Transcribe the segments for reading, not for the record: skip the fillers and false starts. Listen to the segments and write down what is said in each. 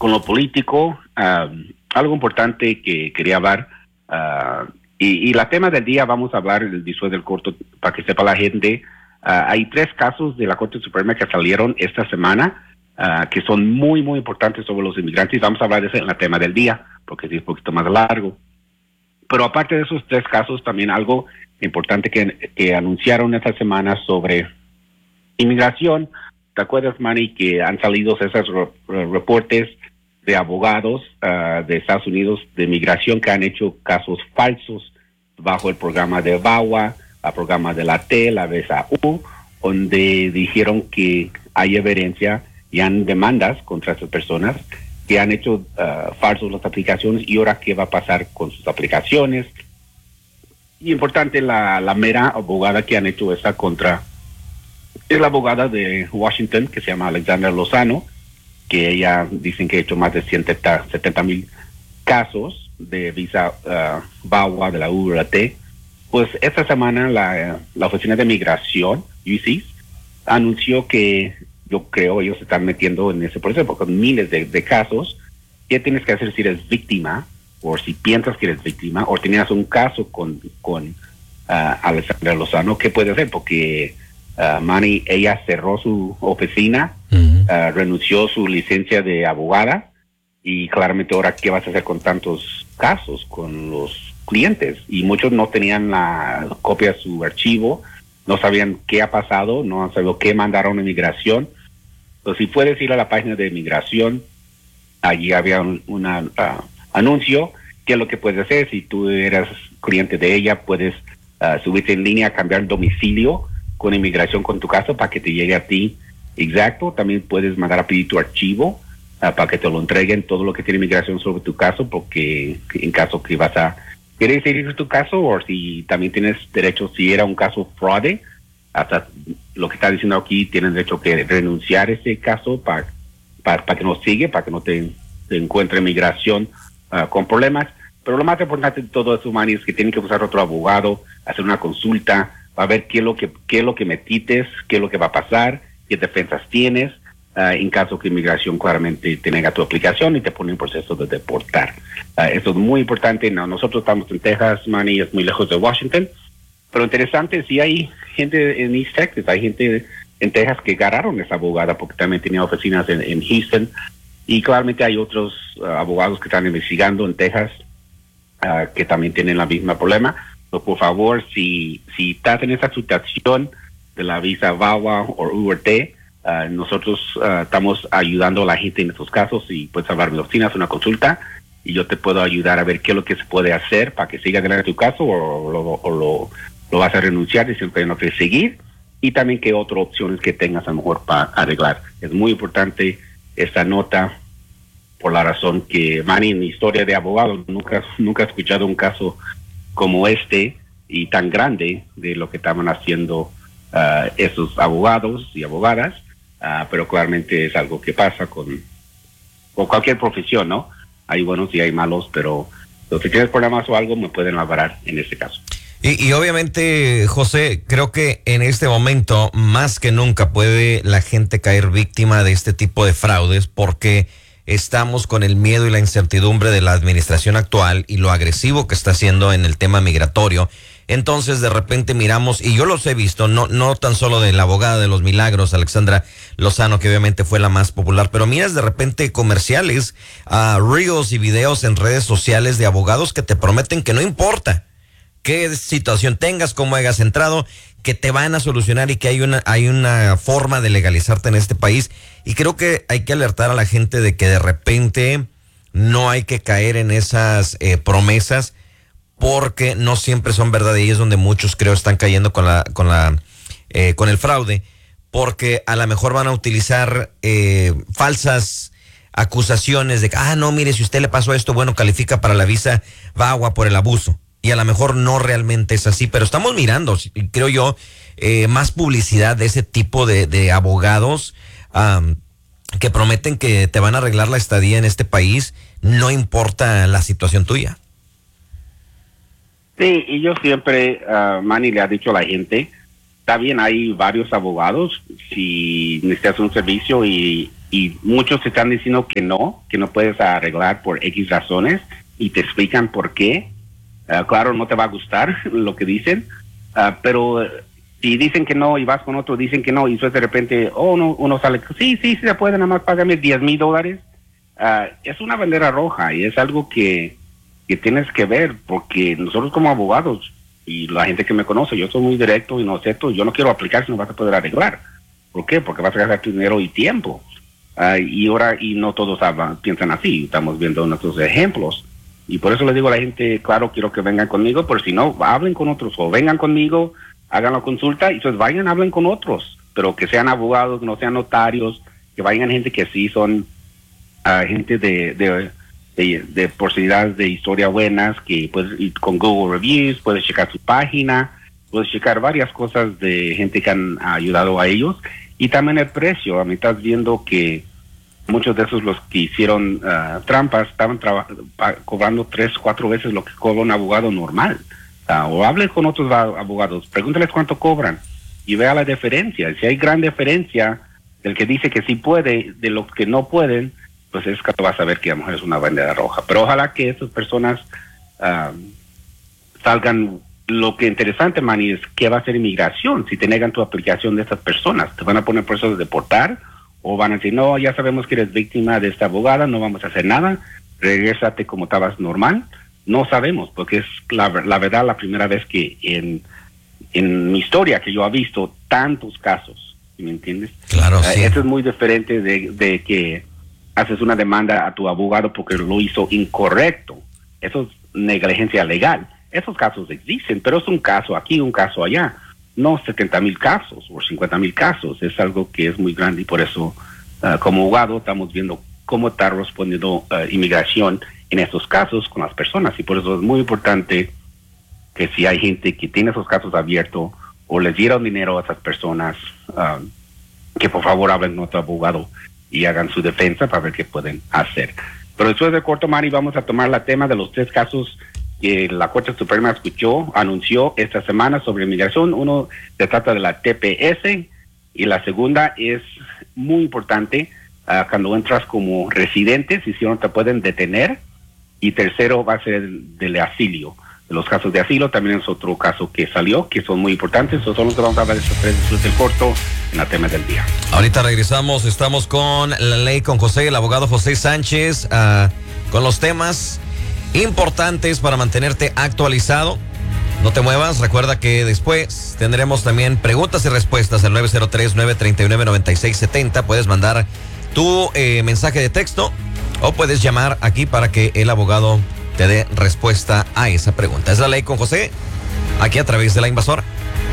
con lo político, algo importante que quería hablar, y la tema del día vamos a hablar después del corto, para que sepa la gente. Hay 3 casos de la Corte Suprema que salieron esta semana, que son muy, muy importantes sobre los inmigrantes. Vamos a hablar de eso en el tema del día, porque es un poquito más largo. Pero aparte de esos 3 casos, también algo importante que anunciaron esta semana sobre inmigración. ¿Te acuerdas, Manny, que han salido esos reportes de abogados de Estados Unidos de migración que han hecho casos falsos bajo el programa de VAWA, el programa de la T, la visa U, donde dijeron que hay evidencia y han demandas contra esas personas que han hecho falsos las aplicaciones, y ahora qué va a pasar con sus aplicaciones. Y importante, la mera abogada que han hecho esa contra es la abogada de Washington, que se llama Alexandra Lozano, que ella dicen que ha hecho más de 170,000 casos de visa VAWA, de la U, de la T. Pues esta semana la Oficina de Migración, UCIS, anunció que, yo creo, ellos se están metiendo en ese proceso, porque son miles de casos. ¿Qué tienes que hacer si eres víctima, o si piensas que eres víctima, o tenías un caso con Alexandra Lozano? ¿Qué puedes hacer? Porque Manny, ella cerró su oficina, renunció su licencia de abogada, y claramente ahora qué vas a hacer con tantos casos con los clientes. Y muchos no tenían la copia de su archivo, no sabían qué ha pasado, no sabían qué mandaron a inmigración. Entonces, si puedes ir a la página de inmigración, allí había un anuncio, qué es lo que puedes hacer. Si tú eres cliente de ella, puedes subirte en línea, cambiar domicilio con inmigración con tu caso para que te llegue a ti exacto. También puedes mandar a pedir tu archivo para que te lo entreguen, todo lo que tiene inmigración sobre tu caso, porque en caso que vas a querer seguir tu caso, o si también tienes derecho, si era un caso fraude, hasta lo que está diciendo aquí, tienes derecho que renunciar a ese caso para que no sigue, para que no te encuentre inmigración con problemas. Pero lo más importante de todo eso, Manny, es que tienen que buscar otro abogado, hacer una consulta, para ver qué es lo que metiste, qué es lo que va a pasar, qué defensas tienes, en caso que inmigración claramente te nega tu aplicación y te pone en proceso de deportar. Eso es muy importante. No, nosotros estamos en Texas, Manny, es muy lejos de Washington, pero interesante, sí hay gente en East Texas, hay gente en Texas que agarraron esa abogada porque también tenía oficinas en Houston, y claramente hay otros abogados que están investigando en Texas que también tienen la misma problema. Pero por favor, si estás en esa situación de la visa VAWA o URT, nosotros estamos ayudando a la gente en estos casos, y puedes hablar de mi oficina, hacer una consulta, y yo te puedo ayudar a ver qué es lo que se puede hacer para que siga adelante tu caso, o lo vas a renunciar diciendo que no quieres seguir, y también qué otras opciones que tengas a lo mejor para arreglar. Es muy importante esta nota por la razón que, Manny, en mi historia de abogado nunca he escuchado un caso como este y tan grande de lo que estaban haciendo esos abogados y abogadas, pero claramente es algo que pasa con cualquier profesión, ¿no? Hay buenos y hay malos, pero si tienes problemas o algo, me pueden hablar en este caso. Y obviamente, José, creo que en este momento, más que nunca, puede la gente caer víctima de este tipo de fraudes, porque estamos con el miedo y la incertidumbre de la administración actual y lo agresivo que está haciendo en el tema migratorio. Entonces, de repente miramos, y yo los he visto, no tan solo de la abogada de los milagros, Alexandra Lozano, que obviamente fue la más popular, pero miras de repente comerciales, reels y videos en redes sociales de abogados que te prometen que no importa qué situación tengas, cómo hayas entrado, que te van a solucionar y que hay una forma de legalizarte en este país. Y creo que hay que alertar a la gente de que de repente no hay que caer en esas promesas, porque no siempre son verdad, y es donde muchos creo están cayendo con el fraude, porque a lo mejor van a utilizar falsas acusaciones de que, no, mire, si usted le pasó esto, bueno, califica para la visa VAWA por el abuso. Y a lo mejor no realmente es así, pero estamos mirando, creo yo, más publicidad de ese tipo de abogados que prometen que te van a arreglar la estadía en este país, no importa la situación tuya. Sí, y yo siempre, Manny, le ha dicho a la gente, está bien, hay varios abogados, si necesitas un servicio y y muchos te están diciendo que no puedes arreglar por X razones y te explican por qué. Claro, no te va a gustar lo que dicen, pero si dicen que no y vas con otro, dicen que no, y de repente, uno sale, sí se puede, nada más págame $10,000. Es una bandera roja y es algo que tienes que ver, porque nosotros como abogados y la gente que me conoce, yo soy muy directo y no acepto, yo no quiero aplicar si no vas a poder arreglar. ¿Por qué? Porque vas a gastar tu dinero y tiempo. Y no todos piensan así, estamos viendo nuestros ejemplos. Y por eso les digo a la gente, claro, quiero que vengan conmigo, pero si no, hablen con otros, o vengan conmigo, hagan la consulta, y entonces vayan, hablen con otros, pero que sean abogados, no sean notarios, que vayan gente que sí son gente de posibilidades de historia buenas, que puedes ir con Google Reviews, puedes checar su página, puedes checar varias cosas de gente que han ayudado a ellos, y también el precio. A mí estás viendo que muchos de esos, los que hicieron trampas, estaban cobrando 3-4 veces lo que cobra un abogado normal. O hable con otros abogados, pregúntales cuánto cobran y vea la diferencia. Si hay gran diferencia del que dice que sí puede, de los que no pueden, pues es que vas a ver que a lo mejor es una bandera roja. Pero ojalá que esas personas salgan. Lo que interesante, Manny, es qué va a hacer inmigración si te negan tu aplicación de estas personas. ¿Te van a poner proceso de deportar? ¿O van a decir, no, ya sabemos que eres víctima de esta abogada, no vamos a hacer nada, regrésate como estabas normal? No sabemos, porque es la verdad la primera vez que en mi historia que yo he visto tantos casos, ¿me entiendes? Claro, sí. Esto es muy diferente de que haces una demanda a tu abogado porque lo hizo incorrecto. Eso es negligencia legal. Esos casos existen, pero es un caso aquí, un caso allá. No 70,000 casos o 50,000 casos. Es algo que es muy grande y por eso, como abogado, estamos viendo cómo está respondiendo inmigración en estos casos con las personas. Y por eso es muy importante que si hay gente que tiene esos casos abiertos o les dieron dinero a esas personas, que por favor hablen con otro abogado y hagan su defensa para ver qué pueden hacer. Pero después del corto, Mari, vamos a tomar el tema de los 3 casos que la Corte Suprema anunció esta semana sobre inmigración. Uno se trata de la TPS y la segunda es muy importante cuando entras como residente, si no te pueden detener, y tercero va a ser del asilo. De los casos de asilo también es otro caso que salió, que son muy importantes. Son los que vamos a hablar de estos 3 después del corto en la tema del día. Ahorita regresamos, estamos con la ley, con José, el abogado José Sánchez, con los temas importantes para mantenerte actualizado. No te muevas, recuerda que después tendremos también preguntas y respuestas al 903-939-9670. Puedes mandar tu mensaje de texto o puedes llamar aquí para que el abogado te dé respuesta a esa pregunta. Es la ley con José, aquí a través de La Invasora.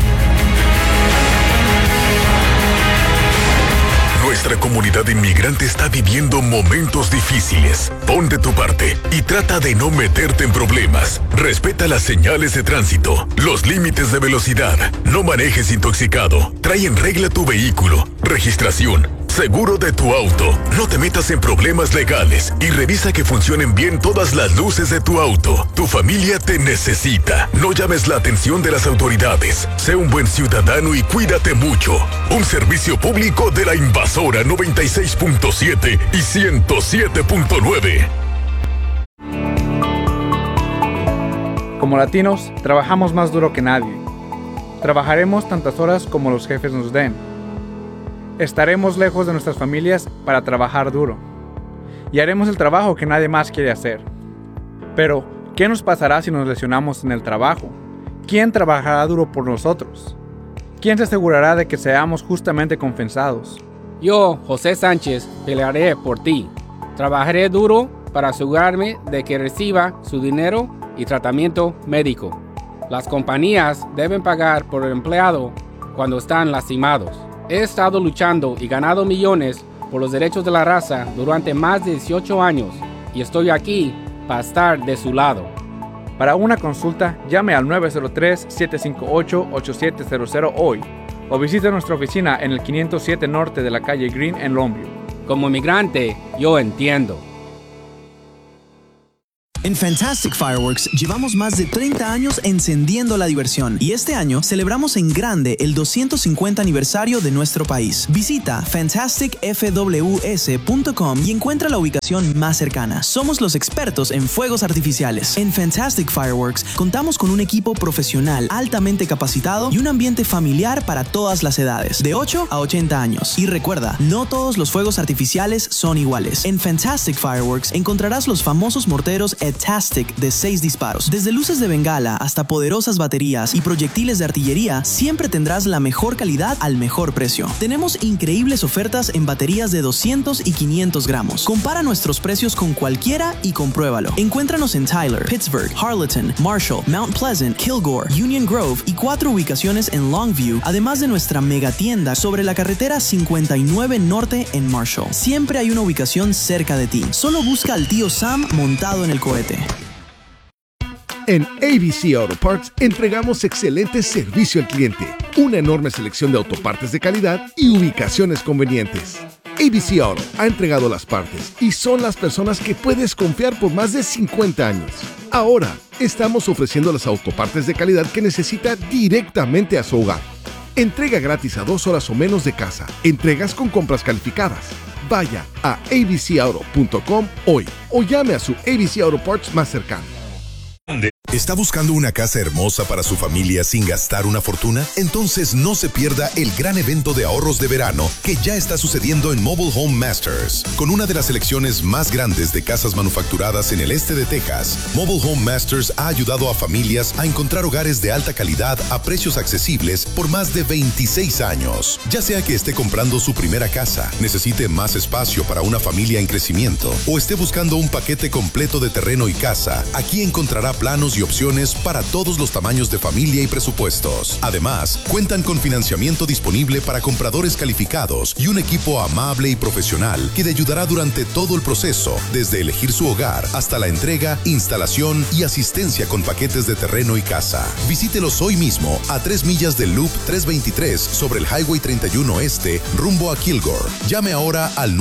Nuestra comunidad inmigrante está viviendo momentos difíciles. Pon de tu parte y trata de no meterte en problemas. Respeta las señales de tránsito, los límites de velocidad. No manejes intoxicado. Trae en regla tu vehículo, registración, seguro de tu auto. No te metas en problemas legales y revisa que funcionen bien todas las luces de tu auto. Tu familia te necesita. No llames la atención de las autoridades. Sé un buen ciudadano y cuídate mucho. Un servicio público de La Invasora 96.7 y 107.9. Como latinos, trabajamos más duro que nadie. Trabajaremos tantas horas como los jefes nos den. Estaremos lejos de nuestras familias para trabajar duro. Y haremos el trabajo que nadie más quiere hacer. Pero, ¿qué nos pasará si nos lesionamos en el trabajo? ¿Quién trabajará duro por nosotros? ¿Quién se asegurará de que seamos justamente compensados? Yo, José Sánchez, pelearé por ti. Trabajaré duro para asegurarme de que reciba su dinero y tratamiento médico. Las compañías deben pagar por el empleado cuando están lastimados. He estado luchando y ganado millones por los derechos de la raza durante más de 18 años y estoy aquí para estar de su lado. Para una consulta, llame al 903-758-8700 hoy o visite nuestra oficina en el 507 Norte de la calle Green en Longview. Como inmigrante, yo entiendo. En Fantastic Fireworks llevamos más de 30 años encendiendo la diversión y este año celebramos en grande el 250 aniversario de nuestro país. Visita fantasticfws.com y encuentra la ubicación más cercana. Somos los expertos en fuegos artificiales. En Fantastic Fireworks contamos con un equipo profesional altamente capacitado y un ambiente familiar para todas las edades, de 8 a 80 años. Y recuerda, no todos los fuegos artificiales son iguales. En Fantastic Fireworks encontrarás los famosos morteros Tastic de 6 disparos. Desde luces de bengala hasta poderosas baterías y proyectiles de artillería, siempre tendrás la mejor calidad al mejor precio. Tenemos increíbles ofertas en baterías de 200 y 500 gramos. Compara nuestros precios con cualquiera y compruébalo. Encuéntranos en Tyler, Pittsburgh, Harleton, Marshall, Mount Pleasant, Kilgore, Union Grove y 4 ubicaciones en Longview, además de nuestra megatienda sobre la carretera 59 Norte en Marshall. Siempre hay una ubicación cerca de ti. Solo busca al tío Sam montado en el cohete. En ABC Auto Parts entregamos excelente servicio al cliente, una enorme selección de autopartes de calidad y ubicaciones convenientes. ABC Auto ha entregado las partes y son las personas que puedes confiar por más de 50 años. Ahora, estamos ofreciendo las autopartes de calidad que necesita directamente a su hogar. Entrega gratis a 2 horas o menos de casa. Entregas con compras calificadas. Vaya a abcauto.com hoy o llame a su ABC Auto Parts más cercano. ¿Está buscando una casa hermosa para su familia sin gastar una fortuna? Entonces no se pierda el gran evento de ahorros de verano que ya está sucediendo en Mobile Home Masters. Con una de las selecciones más grandes de casas manufacturadas en el este de Texas, Mobile Home Masters ha ayudado a familias a encontrar hogares de alta calidad a precios accesibles por más de 26 años. Ya sea que esté comprando su primera casa, necesite más espacio para una familia en crecimiento o esté buscando un paquete completo de terreno y casa, aquí encontrará planos y opciones para todos los tamaños de familia y presupuestos. Además, cuentan con financiamiento disponible para compradores calificados y un equipo amable y profesional que le ayudará durante todo el proceso, desde elegir su hogar hasta la entrega, instalación y asistencia con paquetes de terreno y casa. Visítelos hoy mismo a 3 millas del Loop 323 sobre el Highway 31 Este, rumbo a Kilgore. Llame ahora al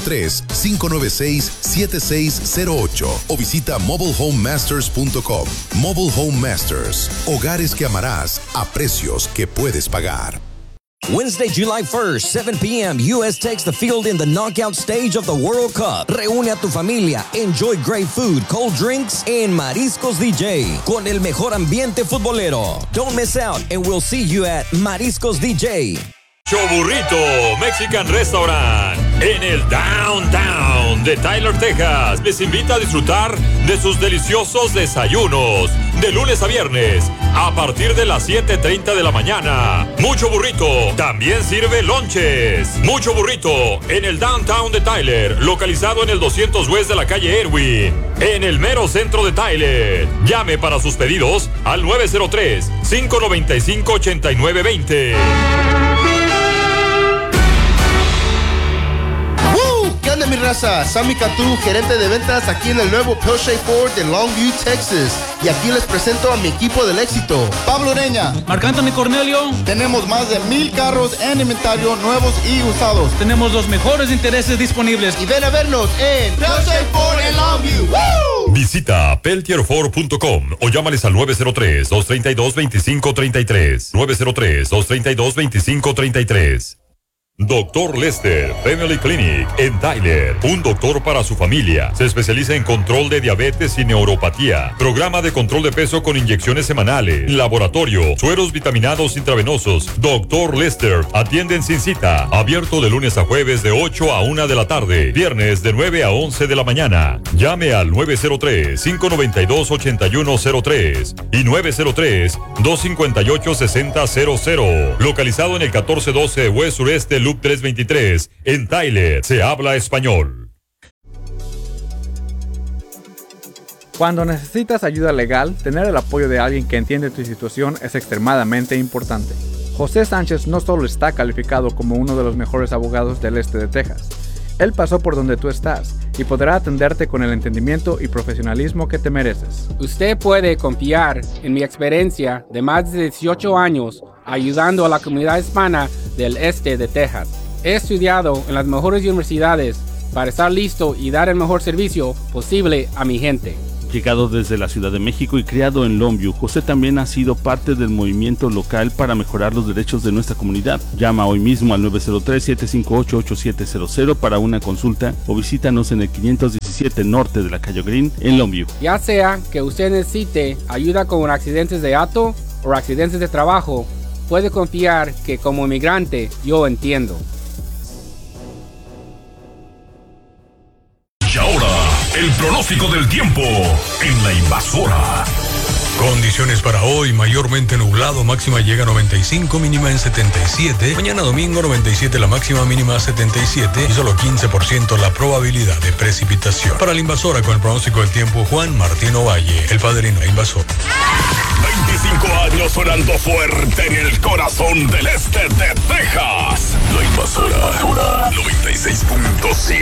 903-596-7608 o visita mobilehomemasters.com. Mobile Home Masters. Hogares que amarás a precios que puedes pagar. Wednesday, July 1st, 7 p.m., U.S. takes the field in the knockout stage of the World Cup. Reúne a tu familia, enjoy great food, cold drinks, en Mariscos DJ, con el mejor ambiente futbolero. Don't miss out, and we'll see you at Mariscos DJ. Choburrito Mexican Restaurant en el Downtown de Tyler, Texas. Les invita a disfrutar de sus deliciosos desayunos de lunes a viernes a partir de las 7:30 de la mañana. Mucho Burrito también sirve lonches. Mucho Burrito en el Downtown de Tyler, localizado en el 200 West de la calle Erwin, en el mero centro de Tyler. Llame para sus pedidos al 903-595-8920. ¿Qué onda, mi raza? Sammy Cantú, gerente de ventas aquí en el nuevo Porsche Ford de Longview, Texas. Y aquí les presento a mi equipo del éxito. Pablo Ureña, Marc Anthony Cornelio. Tenemos más de 1,000 carros en inventario, nuevos y usados. Tenemos los mejores intereses disponibles. Y ven a vernos en Porsche Ford en Longview. ¡Woo! Visita peltierford.com o llámales al 903-232-2533. 903-232-2533. Dr. Lester Family Clinic en Tyler, un doctor para su familia. Se especializa en control de diabetes y neuropatía, programa de control de peso con inyecciones semanales, laboratorio, sueros vitaminados intravenosos. Dr. Lester atienden sin cita, abierto de lunes a jueves de 8 a 1 de la tarde, viernes de 9 a 11 de la mañana. Llame al 903-592-8103 y 903-258-6000. Localizado en el 1412 West Sureste Loop 323, en Tyler. Se habla español. Cuando necesitas ayuda legal, tener el apoyo de alguien que entiende tu situación es extremadamente importante. José Sánchez no solo está calificado como uno de los mejores abogados del este de Texas, él pasó por donde tú estás y podrá atenderte con el entendimiento y profesionalismo que te mereces. Usted puede confiar en mi experiencia de más de 18 años ayudando a la comunidad hispana del este de Texas. He estudiado en las mejores universidades para estar listo y dar el mejor servicio posible a mi gente. Llegado desde la Ciudad de México y criado en Longview, José también ha sido parte del movimiento local para mejorar los derechos de nuestra comunidad. Llama hoy mismo al 903-758-8700 para una consulta o visítanos en el 517 Norte de la Calle Green en Longview. Ya sea que usted necesite ayuda con accidentes de auto o accidentes de trabajo, puede confiar que como inmigrante yo entiendo. Y ahora, el pronóstico del tiempo en La Invasora. Condiciones para hoy, mayormente nublado, máxima llega a 95, mínima en 77. Mañana domingo 97, la máxima, mínima 77 y solo 15% la probabilidad de precipitación. Para La Invasora con el pronóstico del tiempo, Juan Martín Ovalle, el padrino Invasor. 25 años sonando fuerte en el corazón del este de Texas. La Invasora 96.7.